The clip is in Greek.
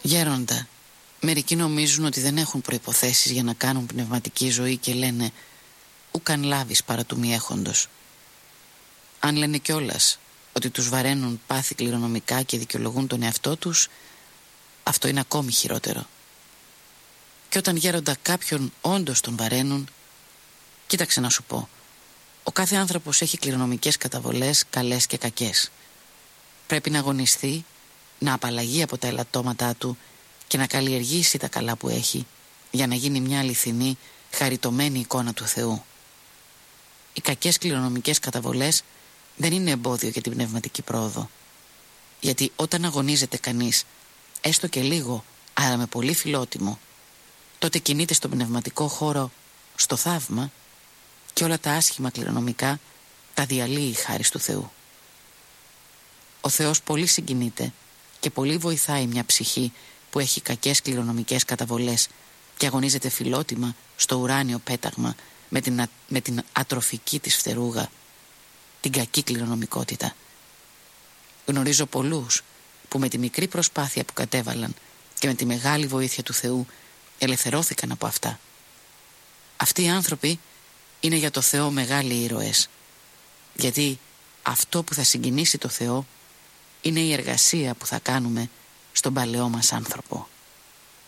Γέροντα, μερικοί νομίζουν ότι δεν έχουν προϋποθέσεις για να κάνουν πνευματική ζωή και λένε «Ουκαν λάβεις παρά του μη έχοντος». Αν λένε κιόλας ότι τους βαραίνουν πάθη κληρονομικά και δικαιολογούν τον εαυτό τους, αυτό είναι ακόμη χειρότερο. Και όταν, γέροντα, κάποιον όντως τον βαραίνουν, κοίταξε να σου πω, ο κάθε άνθρωπος έχει κληρονομικές καταβολές, καλές και κακές. Πρέπει να αγωνιστεί, να απαλλαγεί από τα ελαττώματά του και να καλλιεργήσει τα καλά που έχει, για να γίνει μια αληθινή, χαριτωμένη εικόνα του Θεού. Οι κακές κληρονομικές καταβολές δεν είναι εμπόδιο για την πνευματική πρόοδο. Γιατί όταν αγωνίζεται κανείς, έστω και λίγο, αλλά με πολύ φιλότιμο, τότε κινείται στον πνευματικό χώρο στο θαύμα και όλα τα άσχημα κληρονομικά τα διαλύει χάρις του Θεού. Ο Θεός πολύ συγκινείται και πολύ βοηθάει μια ψυχή που έχει κακές κληρονομικές καταβολές και αγωνίζεται φιλότιμα στο ουράνιο πέταγμα με την ατροφική της φτερούγα, την κακή κληρονομικότητα. Γνωρίζω πολλούς που με τη μικρή προσπάθεια που κατέβαλαν και με τη μεγάλη βοήθεια του Θεού ελευθερώθηκαν από αυτά. Αυτοί οι άνθρωποι είναι για το Θεό μεγάλοι ήρωες, γιατί αυτό που θα συγκινήσει το Θεό είναι η εργασία που θα κάνουμε στον παλαιό μας άνθρωπο.